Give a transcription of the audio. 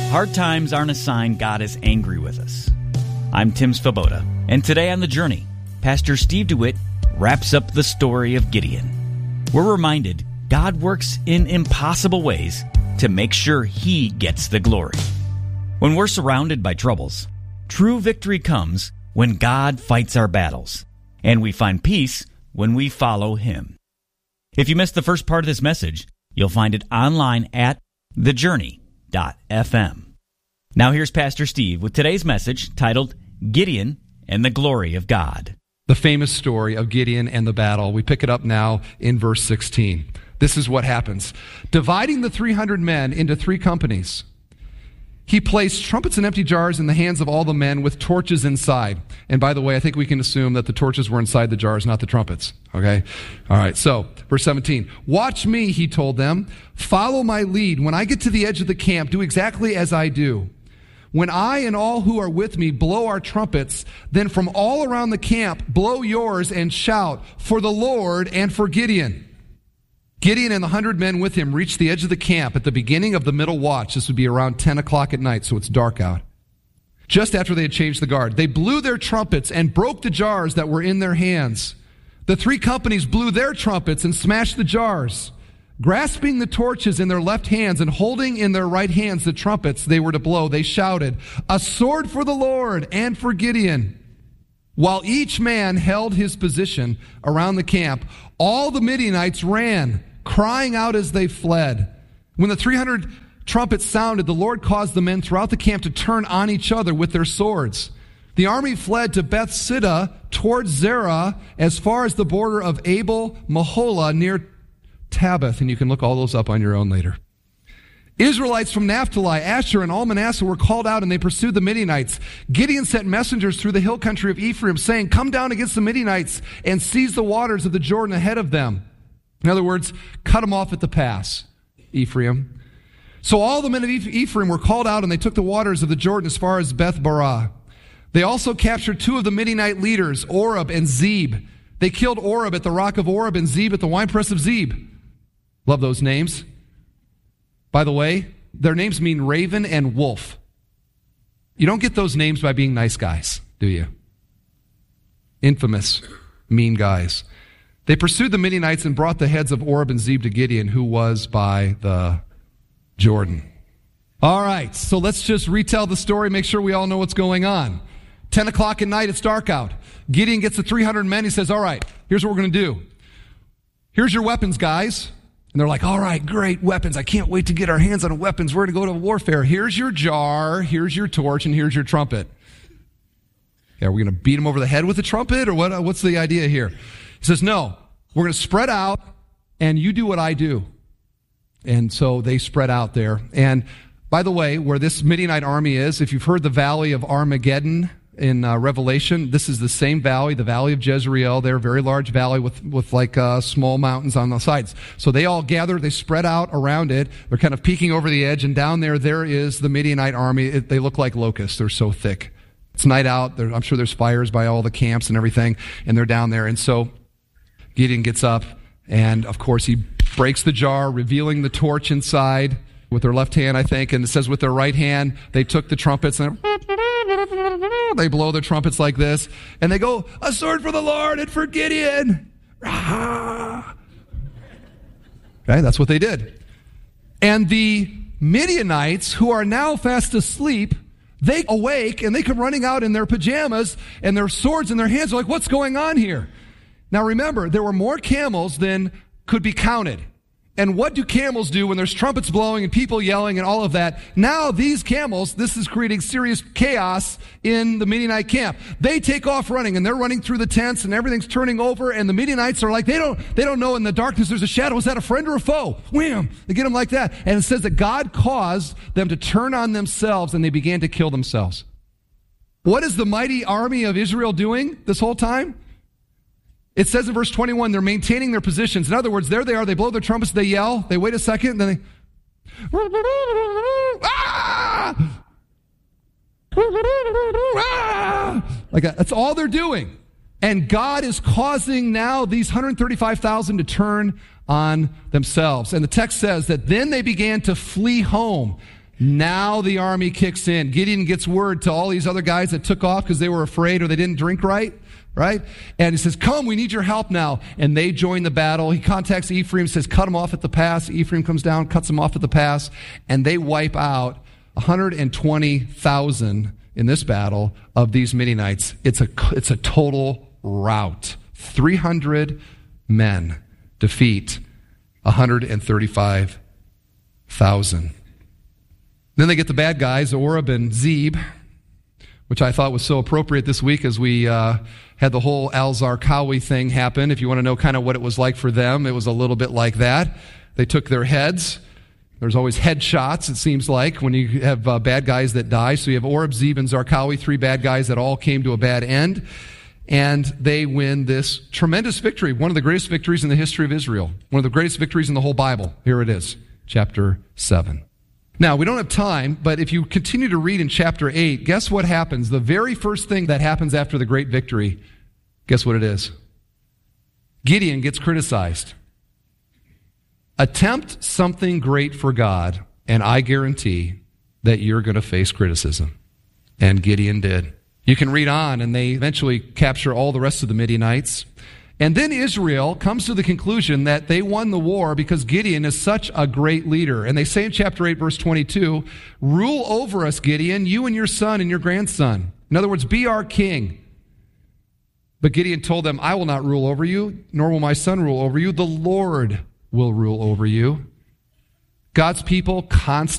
Hard times aren't a sign God is angry with us. I'm Tim Svoboda, and today on The Journey, Pastor Steve DeWitt wraps up the story of Gideon. We're reminded God works in impossible ways to make sure He gets the glory. When we're surrounded by troubles, true victory comes when God fights our battles, and we find peace when we follow Him. If you missed the first part of this message, you'll find it online at thejourney.fm. Now here's Pastor Steve with today's message titled Gideon and the Glory of God. The famous story of Gideon and the battle. We pick it up now in verse 16. This is what happens. Dividing the 300 men into 3 companies, he placed trumpets and empty jars in the hands of all the men with torches inside. And by the way, I think we can assume that the torches were inside the jars, not the trumpets. Okay? All right, so verse 17. Watch me, he told them. Follow my lead. When I get to the edge of the camp, do exactly as I do. When I and all who are with me blow our trumpets, then from all around the camp, blow yours and shout for the Lord and for Gideon. Gideon and the 100 men with him reached the edge of the camp at the beginning of the middle watch. This would be around 10 o'clock at night, so it's dark out. Just after they had changed the guard, they blew their trumpets and broke the jars that were in their hands. The 3 companies blew their trumpets and smashed the jars. Grasping the torches in their left hands and holding in their right hands the trumpets they were to blow, they shouted, "A sword for the Lord and for Gideon." While each man held his position around the camp, all the Midianites ran, crying out as they fled. When the 300 trumpets sounded, the Lord caused the men throughout the camp to turn on each other with their swords. The army fled to Bethsidah towards Zerah as far as the border of Abel Maholah near Tabbath, and you can look all those up on your own later. Israelites from Naphtali, Asher, and all Manasseh were called out, and they pursued the Midianites. Gideon sent messengers through the hill country of Ephraim, saying, "Come down against the Midianites and seize the waters of the Jordan ahead of them." In other words, cut them off at the pass, Ephraim. So all the men of Ephraim were called out, and they took the waters of the Jordan as far as Beth Barah. They also captured 2 of the Midianite leaders, Oreb and Zeb. They killed Oreb at the rock of Oreb and Zeb at the winepress of Zeb. Love those names. By the way, their names mean raven and wolf. You don't get those names by being nice guys, do you? Infamous, mean guys. They pursued the Midianites and brought the heads of Oreb and Zeb to Gideon, who was by the Jordan. All right, so let's just retell the story, make sure we all know what's going on. 10 o'clock at night, it's dark out. Gideon gets the 300 men. He says, all right, here's what we're going to do. Here's your weapons, guys. And they're like, all right, great, weapons. I can't wait to get our hands on weapons. We're going to go to warfare. Here's your jar, here's your torch, and here's your trumpet. Okay, are we going to beat them over the head with a trumpet, or what's the idea here? He says, no, we're going to spread out, and you do what I do. And so they spread out there. And by the way, where this Midianite army is, if you've heard the valley of Armageddon in Revelation, this is the same valley, the valley of Jezreel. They're a very large valley with like small mountains on the sides. So they all gather, they spread out around it. They're kind of peeking over the edge, and down there is the Midianite army. They look like locusts. They're so thick. It's night out. I'm sure there's fires by all the camps and everything, and they're down there. And so Gideon gets up, and of course he breaks the jar, revealing the torch inside with their left hand, I think, and it says with their right hand, they took the trumpets and they blow their trumpets like this, and they go, "A sword for the Lord and for Gideon." Okay, that's what they did. And the Midianites, who are now fast asleep, they awake, and they come running out in their pajamas and their swords in their hands. They're like, what's going on here? Now remember, there were more camels than could be counted. And what do camels do when there's trumpets blowing and people yelling and all of that? Now these camels, this is creating serious chaos in the Midianite camp. They take off running, and they're running through the tents, and everything's turning over, and the Midianites are like, they don't know in the darkness there's a shadow. Is that a friend or a foe? Wham! They get them like that. And it says that God caused them to turn on themselves, and they began to kill themselves. What is the mighty army of Israel doing this whole time? It says in verse 21, they're maintaining their positions. In other words, there they are. They blow their trumpets. They yell. They wait a second. Then they... Like that. That's all they're doing. And God is causing now these 135,000 to turn on themselves. And the text says that then they began to flee home. Now the army kicks in. Gideon gets word to all these other guys that took off because they were afraid or they didn't drink right? And he says, come, we need your help now. And they join the battle. He contacts Ephraim, says, cut him off at the pass. Ephraim comes down, cuts him off at the pass, and they wipe out 120,000 in this battle of these Midianites. It's a total rout. 300 men defeat 135,000. Then they get the bad guys, Oreb and Zeb, which I thought was so appropriate this week as we had the whole Al-Zarqawi thing happen. If you want to know kind of what it was like for them, it was a little bit like that. They took their heads. There's always headshots, it seems like, when you have bad guys that die. So you have Oreb, Zeb, and Zarqawi, 3 bad guys that all came to a bad end. And they win this tremendous victory, one of the greatest victories in the history of Israel, one of the greatest victories in the whole Bible. Here it is, chapter 7. Now, we don't have time, but if you continue to read in chapter 8, guess what happens? The very first thing that happens after the great victory, guess what it is? Gideon gets criticized. Attempt something great for God, and I guarantee that you're going to face criticism. And Gideon did. You can read on, and they eventually capture all the rest of the Midianites. And then Israel comes to the conclusion that they won the war because Gideon is such a great leader. And they say in chapter 8, verse 22, rule over us, Gideon, you and your son and your grandson. In other words, be our king. But Gideon told them, I will not rule over you, nor will my son rule over you. The Lord will rule over you. God's people constantly